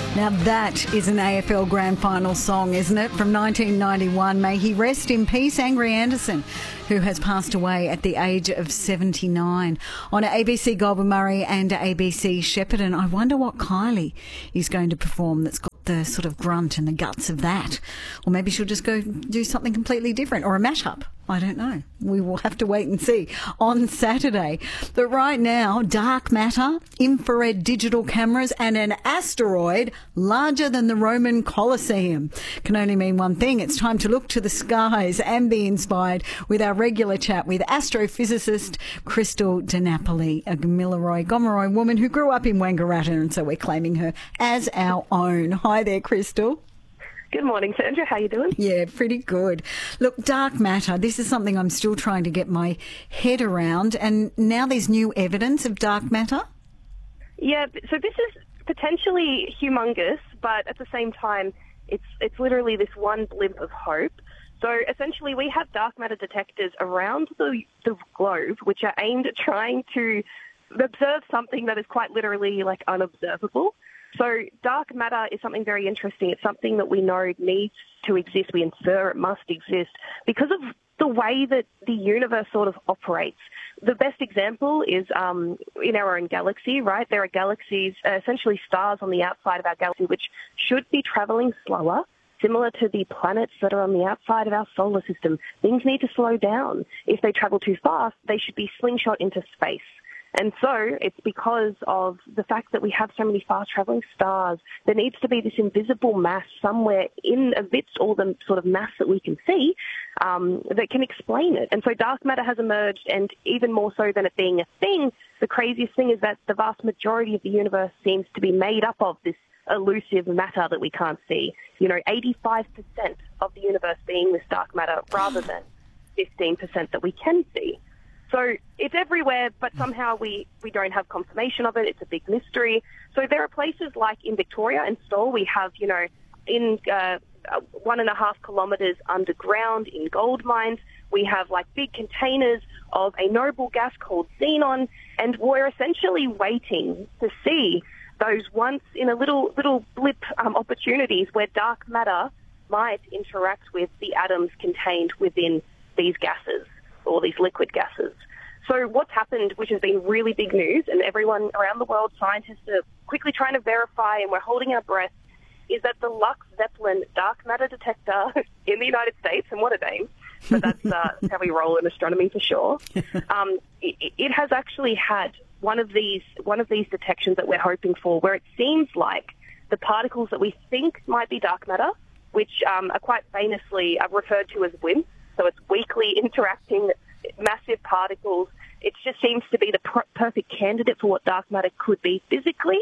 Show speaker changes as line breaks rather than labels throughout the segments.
Now that is an AFL Grand Final song, isn't it? From 1991. May he rest in peace, Angry Anderson, who has passed away at the age of 79. On ABC Goulburn Murray and ABC Shepparton, I wonder what Kylie is going to perform that's got the sort of grunt and the guts of that. Or maybe she'll just go do something completely different, or a mashup. I don't know. We will have to wait and see on Saturday. But right now, dark matter, infrared digital cameras and an asteroid larger than the Roman Colosseum can only mean one thing. It's time to look to the skies and be inspired with our regular chat with astrophysicist Crystal DiNapoli, a Gomeroi woman who grew up in Wangaratta, and so we're claiming her as our own. Hi there, Crystal.
Good morning, Sandra. How you doing?
Yeah, pretty good. Look, dark matter, this is something I'm still trying to get my head around, and now there's new evidence of dark matter?
Yeah, so this is potentially humongous, but at the same time, it's literally this one blimp of hope. So essentially, we have dark matter detectors around the globe, which are aimed at trying to observe something that is quite literally like unobservable. So dark matter is something very interesting. It's something that we know needs to exist. We infer it must exist because of the way that the universe sort of operates. The best example is in our own galaxy, right? There are galaxies, essentially stars on the outside of our galaxy, which should be traveling slower, similar to the planets that are on the outside of our solar system. Things need to slow down. If they travel too fast, they should be slingshot into space. And so it's because of the fact that we have so many fast-traveling stars, there needs to be this invisible mass somewhere in amidst all the sort of mass that we can see that can explain it. And so dark matter has emerged, and even more so than it being a thing, the craziest thing is that the vast majority of the universe seems to be made up of this elusive matter that we can't see. 85% of the universe being this dark matter rather than 15% that we can see. So it's everywhere, but somehow we don't have confirmation of it. It's a big mystery. So there are places like in Victoria and Stawell, we have, in 1.5 kilometres underground in gold mines, we have like big containers of a noble gas called xenon, and we're essentially waiting to see those once in a little blip opportunities where dark matter might interact with the atoms contained within these gases, or these liquid gases. So what's happened, which has been really big news, and everyone around the world, scientists are quickly trying to verify, and we're holding our breath, is that the Lux Zeppelin dark matter detector in the United States, and what a name, but that's how we roll in astronomy for sure, it has actually had one of these detections that we're hoping for, where it seems like the particles that we think might be dark matter, which are quite famously referred to as WIMPs, so it's weakly interacting massive particles. It just seems to be the perfect candidate for what dark matter could be physically.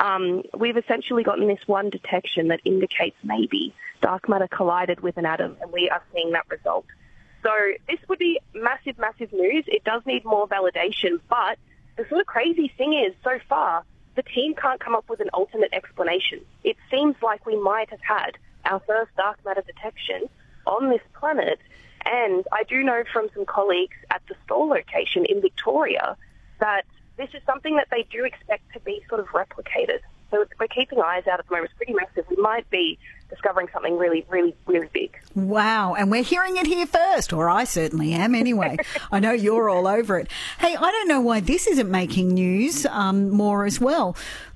We've essentially gotten this one detection that indicates maybe dark matter collided with an atom, and we are seeing that result. So this would be massive, massive news. It does need more validation, but the sort of crazy thing is, so far, the team can't come up with an alternate explanation. It seems like we might have had our first dark matter detection on this planet. And I do know from some colleagues at the Stawell location in Victoria that this is something that they do expect to be sort of replicated. So we're keeping eyes out at the moment. It's pretty massive. We might be discovering something really, really, really big.
Wow. And we're hearing it here first, or I certainly am anyway. I know you're all over it. Hey, I don't know why this isn't making news more as well.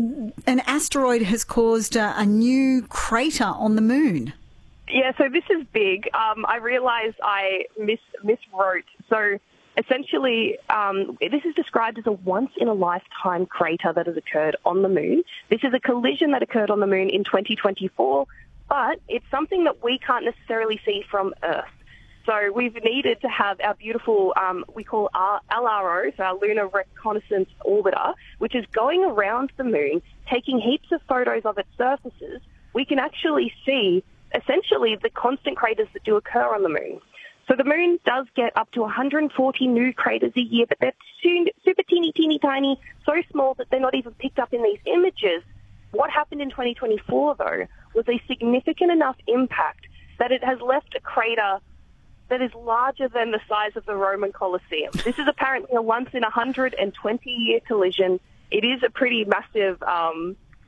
An asteroid has caused a new crater on the moon.
Yeah, so this is big. I realised I miswrote. So essentially, this is described as a once-in-a-lifetime crater that has occurred on the moon. This is a collision that occurred on the moon in 2024, but it's something that we can't necessarily see from Earth. So we've needed to have our beautiful, we call our LRO, so our Lunar Reconnaissance Orbiter, which is going around the moon, taking heaps of photos of its surfaces. We can actually see essentially the constant craters that do occur on the moon. So the moon does get up to 140 new craters a year, but they're super teeny tiny, so small that they're not even picked up in these images. What happened in 2024, though, was a significant enough impact that it has left a crater that is larger than the size of the Roman Colosseum. This is apparently a once-in-120-year collision. It is a pretty massive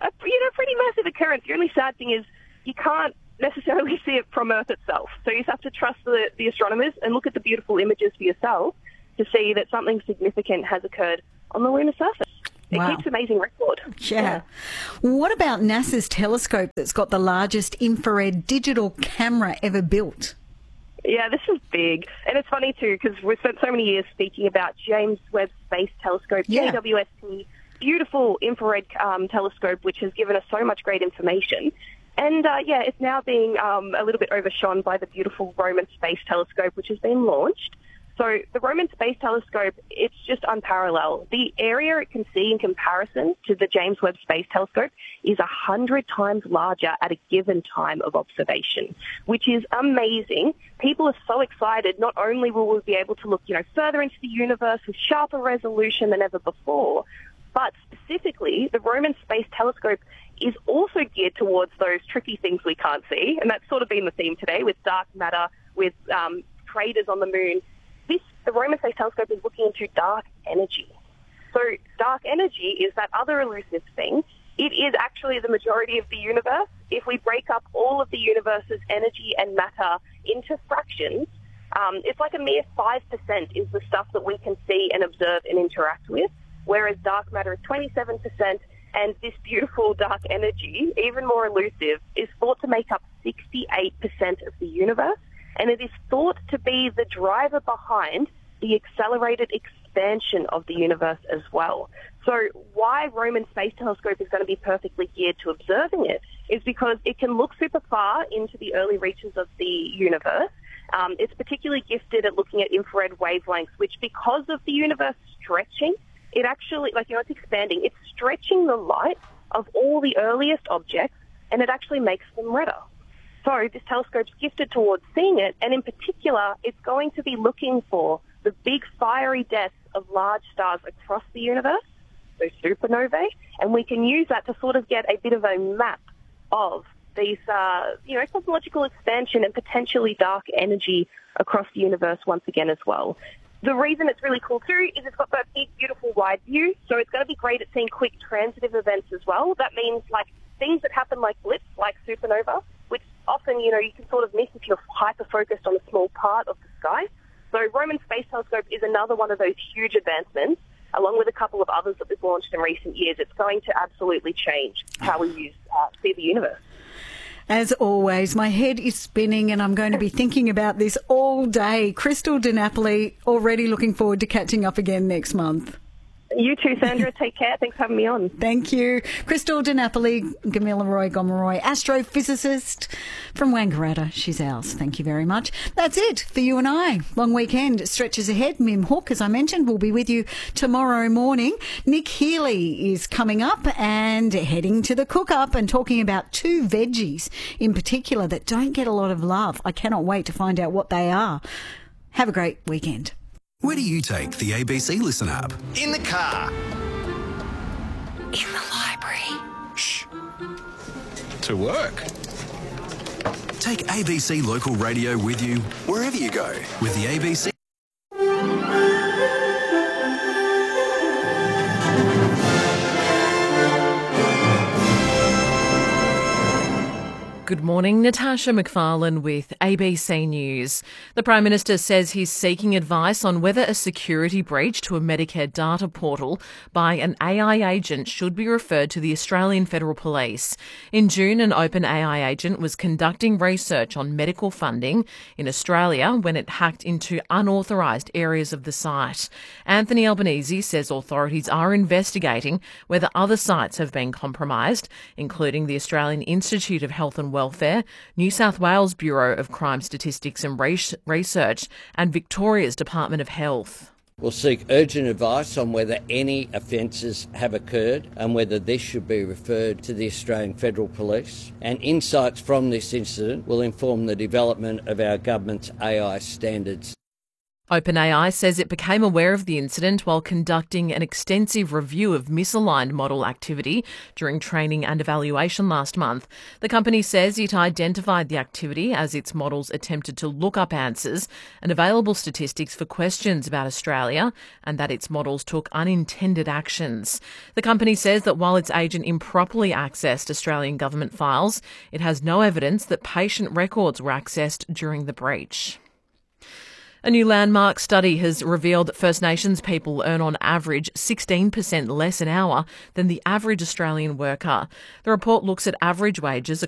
a pretty massive occurrence. The only sad thing is you can't necessarily see it from Earth itself. So you just have to trust the astronomers and look at the beautiful images for yourself to see that something significant has occurred on the lunar surface. It keeps amazing record.
Yeah. What about NASA's telescope that's got the largest infrared digital camera ever built?
Yeah, this is big. And it's funny too, because we've spent so many years speaking about James Webb Space Telescope, JWST, beautiful infrared telescope, which has given us so much great information. And, it's now being a little bit overshone by the beautiful Roman Space Telescope, which has been launched. So the Roman Space Telescope, it's just unparalleled. The area it can see in comparison to the James Webb Space Telescope is 100 times larger at a given time of observation, which is amazing. People are so excited. Not only will we be able to look, further into the universe with sharper resolution than ever before, but specifically, the Roman Space Telescope is also geared towards those tricky things we can't see, and that's sort of been the theme today with dark matter, with craters on the moon. The Roman Space Telescope is looking into dark energy. So dark energy is that other elusive thing. It is actually the majority of the universe. If we break up all of the universe's energy and matter into fractions, it's like a mere 5% is the stuff that we can see and observe and interact with, whereas dark matter is 27%, and this beautiful dark energy, even more elusive, is thought to make up 68% of the universe. And it is thought to be the driver behind the accelerated expansion of the universe as well. So why Roman Space Telescope is going to be perfectly geared to observing it is because it can look super far into the early reaches of the universe. It's particularly gifted at looking at infrared wavelengths, which because of the universe stretching, it actually, it's expanding. It's stretching the light of all the earliest objects, and it actually makes them redder. So this telescope's gifted towards seeing it, and in particular, it's going to be looking for the big fiery deaths of large stars across the universe, so supernovae, and we can use that to sort of get a bit of a map of these, cosmological expansion and potentially dark energy across the universe once again as well. The reason it's really cool too is it's got that big, beautiful wide view, so it's going to be great at seeing quick transitive events as well. That means things that happen like blips, like supernova, which often, you can sort of miss if you're hyper-focused on a small part of the sky. So Roman Space Telescope is another one of those huge advancements, along with a couple of others that we've launched in recent years. It's going to absolutely change how we see the universe.
As always, my head is spinning and I'm going to be thinking about this all day. Crystal Di Napoli, already looking forward to catching up again next month.
You too, Sandra. Take care. Thanks for having me on.
Thank you. Crystal Di Napoli, Gamilaroi, astrophysicist from Wangaratta. She's ours. Thank you very much. That's it for you and I. Long weekend stretches ahead. Mim Hook, as I mentioned, will be with you tomorrow morning. Nick Healy is coming up and heading to the cook-up and talking about two veggies in particular that don't get a lot of love. I cannot wait to find out what they are. Have a great weekend.
Where do you take the ABC Listen app?
In the car.
In the library. Shh. To work. Take ABC Local Radio with you wherever you go with the ABC.
Good morning, Natasha McFarlane with ABC News. The Prime Minister says he's seeking advice on whether a security breach to a Medicare data portal by an AI agent should be referred to the Australian Federal Police. In June, an open AI agent was conducting research on medical funding in Australia when it hacked into unauthorised areas of the site. Anthony Albanese says authorities are investigating whether other sites have been compromised, including the Australian Institute of Health and Welfare, New South Wales Bureau of Crime Statistics and Research, and Victoria's Department of Health.
We'll seek urgent advice on whether any offences have occurred and whether this should be referred to the Australian Federal Police. And insights from this incident will inform the development of our government's AI standards.
OpenAI says it became aware of the incident while conducting an extensive review of misaligned model activity during training and evaluation last month. The company says it identified the activity as its models attempted to look up answers and available statistics for questions about Australia, and that its models took unintended actions. The company says that while its agent improperly accessed Australian government files, it has no evidence that patient records were accessed during the breach. A new landmark study has revealed that First Nations people earn on average 16% less an hour than the average Australian worker. The report looks at average wages